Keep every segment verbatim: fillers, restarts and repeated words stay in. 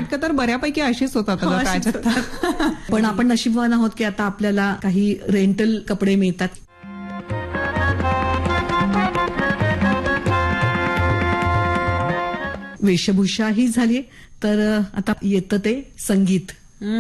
नाटकं तर बऱ्यापैकी अशीच होतात हो, अगं अशीच काळात. पण आपण नशीबवान आहोत की आता आपल्याला काही रेंटल कपडे मिळतात. वेशभूषा ही झाली, तर आता येतं ते संगीत.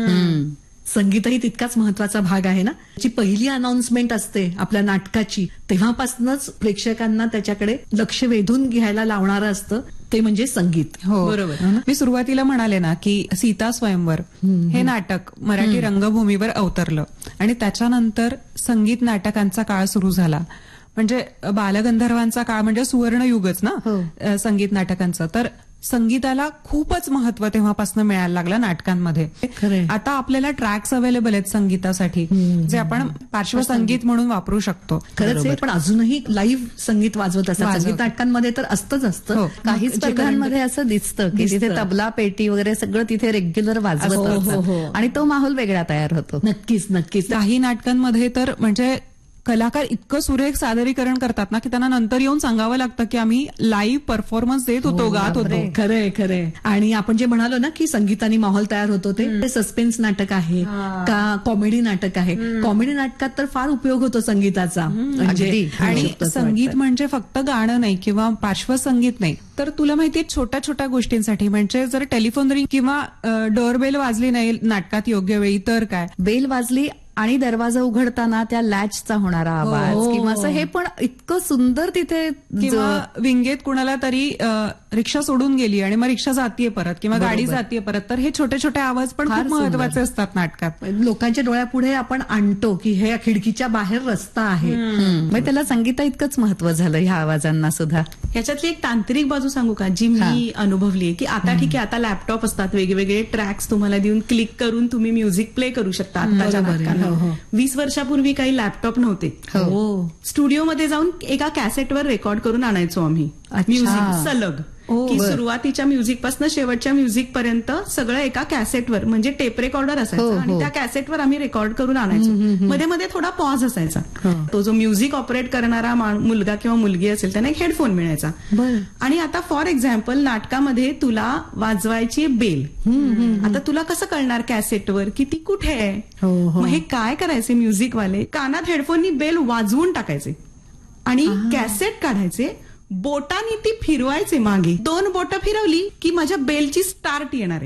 संगीतही तितकाच महत्वाचा भाग आहे ना. जी पहिली अनाउन्समेंट असते आपल्या नाटकाची, तेव्हापासूनच प्रेक्षकांना त्याच्याकडे लक्ष वेधून घ्यायला लावणारं असतं ते म्हणजे संगीत. हो बरोबर. मी सुरुवातीला म्हणाले ना की सीता स्वयंवर हे नाटक मराठी रंगभूमीवर अवतरलं आणि त्याच्यानंतर संगीत नाटकांचा काळ सुरू झाला. म्हणजे बालगंधर्वांचा काळ म्हणजे सुवर्णयुगच ना अ, संगीत नाटकांचं. तर संगीताला खूपच महत्व तेव्हापासून मिळायला लागलं नाटकांमध्ये. खरंय. आता आपल्याला ट्रॅक्स अवेलेबल आहेत संगीतासाठी जे आपण पार्श्वसंगीत म्हणून वापरू शकतो. खरंच आहे, पण अजूनही लाईव्ह संगीत वाजवत असतात. वाजवतात. संगीत नाटकांमध्ये तर असतंच असतं. हो. काही मग जे स्पर्धांमध्ये असं दिसतं की दिसतं. तिथे तबला पेटी वगैरे सगळं तिथे रेग्युलर वाजवत हो, हो, असतात. हो. आणि तो माहोल वेगळा तयार होतो. नक्कीच नक्कीच. काही नाटकांमध्ये तर म्हणजे कलाकार इतकं सुरेख सादरीकरण करतात ना की त्यांना नंतर येऊन सांगावं लागतं की आम्ही लाईव्ह परफॉर्मन्स देत होतो, गात होतो. खरंय खरंय. आणि आपण जे म्हणालो ना की संगीताने माहोल तयार होतो, ते सस्पेन्स नाटक आहे का कॉमेडी नाटक आहे. कॉमेडी नाटकात तर फार उपयोग होतो संगीताचा. म्हणजे अगदी. आणि असं संगीत वाटतं. म्हणजे फक्त गाणं नाही किंवा पार्श्वसंगीत नाही, तर तुला माहितीये छोट्या छोट्या गोष्टींसाठी म्हणजे जर टेलिफोन रिंग किंवा डोअरबेल वाजली नाही नाटकात योग्य वेळी तर काय, बेल वाजली आणि दरवाजा उघडताना त्या लॅचचा होणारा आवाज हो. किंवा असं हे पण इतकं सुंदर तिथे किंवा ज- विंगेत कुणाला तरी अ, रिक्षा सोडून गेली आणि मग रिक्षा जातीये परत किंवा गाडी बरोबर. जातीये परत, तर हे छोटे छोटे आवाज पण फार खूप महत्वाचे असतात नाटकात. लोकांच्या डोळ्यापुढे आपण आणतो की हे खिडकीच्या बाहेर रस्ता आहे. मग त्याला संगीता इतकंच महत्व झालं ह्या आवाजांना सुद्धा. ह्याच्यातली एक तांत्रिक बाजू सांगू का, जी मी अनुभवली आहे की आता ठीक आहे, आता लॅपटॉप असतात, वेगवेगळे ट्रॅक्स तुम्हाला देऊन क्लिक करून तुम्ही म्युझिक प्ले करू शकता आताच्या बरोबर आहे. हो, नाटकांना. हो. वीस वर्षापूर्वी काही लॅपटॉप नव्हते. हो. स्टुडिओमध्ये जाऊन एका कॅसेटवर रेकॉर्ड करून आणायचो आम्ही म्युझिक सलग. की सुरुवातीच्या म्युझिक पासून शेवटच्या म्युझिक पर्यंत सगळं एका कॅसेटवर, म्हणजे टेप रेकॉर्डर असायचा आणि त्या कॅसेटवर आम्ही रेकॉर्ड करून आणायचो. मध्ये मध्ये थोडा पॉज असायचा. तो जो म्युझिक ऑपरेट करणारा मा- मुलगा किंवा मुलगी असेल त्यांना एक हेडफोन मिळायचा. आणि आता फॉर एक्झाम्पल नाटकामध्ये तुला वाजवायची बेल, आता तुला कसं कळणार कॅसेटवर की ती कुठे आहे. मग हे काय करायचे म्युझिकवाले, कानात हेडफोननी बेल वाजवून टाकायचे आणि कॅसेट काढायचे, बोटानी ती फिरवायचे मागे. दोन बोटं फिरवली की माझ्या बेलची स्टार्ट येणार आहे.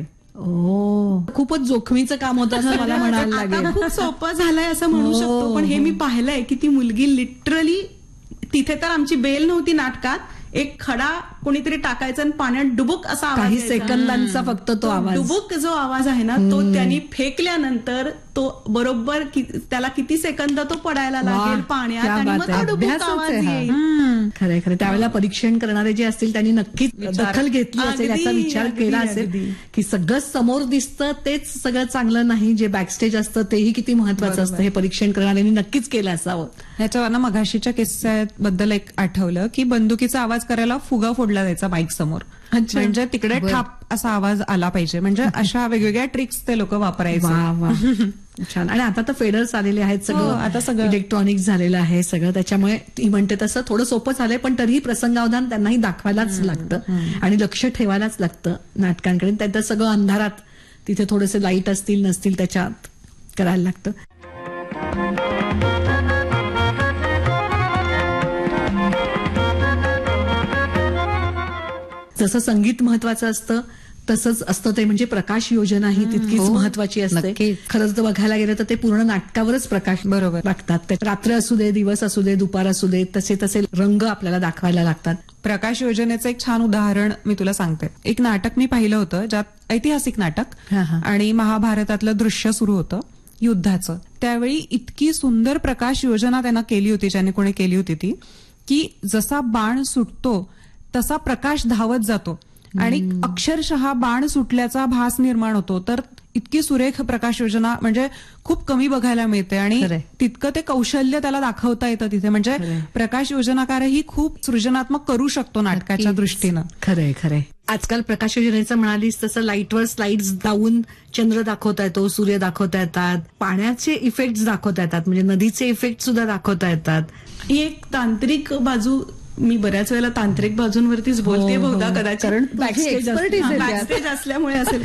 ओ, खूपच जोखमीचं काम होतं असं मला म्हणायला आता लागेल. खूप सोपं झालंय असं म्हणू शकतो, पण हे मी पाहिलंय की ती मुलगी लिटरली, तिथे तर आमची बेल नव्हती नाटकात, एक खडा कोणीतरी टाकायचा आणि पाण्यात डुबुक असा आवाज काही यायचा. सेकंदांचा फक्त तो आवाज. डुबुक जो आवाज आहे ना, तो त्यांनी फेकल्यानंतर तो बरोबर कि- त्याला किती सेकंद तो पडायला लागेल पाण्यात क्या आणि बात मग तो आहे. डुबुक अभ्यासच आवाज आहे हा. येईल. खरंय खरं. त्यावेळेला परीक्षण करणारे जे असतील त्यांनी नक्कीच दखल घेतली असेल, अगदी, याचा विचार अगदी, केला अगदी. असेल की सगळं समोर दिसतं तेच सगळं चांगलं नाही, जे बॅकस्टेज असतं तेही किती महत्वाचं असतं, हे परीक्षण करणाऱ्यांनी नक्कीच केलं असावं. ह्याच्यावर मघाशीच्या किस्स्याबद्दल एक आठवलं की बंदुकीचा आवाज करायला फुगा फोडला जायचा बाईक समोर, म्हणजे तिकडे ठाप असा आवाज आला पाहिजे. म्हणजे अशा वेगवेगळ्या ट्रिक्स ते लोक वापरायचे. वा वा छान. आणि आता तर फेडर्स आलेले आहेत, हो, सगळं आता सगळं. इलेक्ट्रॉनिक झालेलं आहे सगळं, त्याच्यामुळे ती म्हणते तसं थोडं सोपं झालंय, पण तरीही प्रसंगावधान त्यांनाही दाखवायलाच लागतं आणि लक्ष ठेवायलाच लागतं नाटकांकडे. त्यात सगळं अंधारात, तिथे थोडेसे लाईट असतील नसतील त्याच्यात करायला लागतं. जसं संगीत महत्वाचं असतं तसंच असतं ते म्हणजे प्रकाश योजना ही तितकीच महत्वाची असते. नक्कीच. खरंच जर बघायला गेलं तर ते पूर्ण नाटकावरच प्रकाश बरोबर. लागतात. ते रात्र असू दे, दिवस असू दे, दुपार असू दे, तसे तसे रंग आपल्याला दाखवायला लागतात. प्रकाश योजनेचं एक छान उदाहरण मी तुला सांगते. एक नाटक मी पाहिलं होतं, ज्यात ऐतिहासिक नाटक हा, हा. आणि महाभारतातलं दृश्य सुरू होतं युद्धाचं. त्यावेळी इतकी सुंदर प्रकाश योजना त्यांना केली होती, ज्याने कोणी केली होती ती, की जसा बाण सुटतो तसा प्रकाश धावत जातो आणि अक्षरशः बाण सुटल्याचा भास निर्माण होतो. तर इतकी सुरेख प्रकाश योजना म्हणजे खूप कमी बघायला मिळते आणि खरंय. तितकं ते कौशल्य त्याला दाखवता येतं तिथे. म्हणजे प्रकाश योजनाकारही खूप सृजनात्मक करू शकतो नाटकाच्या दृष्टीनं. खरंय खरंय. आजकाल प्रकाश योजनेचं म्हणालीस तसं लाईटवर स्लाइड्स लावून चंद्र दाखवता येतो, सूर्य दाखवता येतात, पाण्याचे इफेक्ट दाखवता येतात, म्हणजे नदीचे इफेक्ट सुद्धा दाखवता येतात. ही एक तांत्रिक बाजू, मी बऱ्याच वेळेला तांत्रिक बाजूंवरतीच बोलते बहुधा कदाचित, कारण तुझी expertise आहे त्यात. बॅकस्टेज असल्यामुळे असेल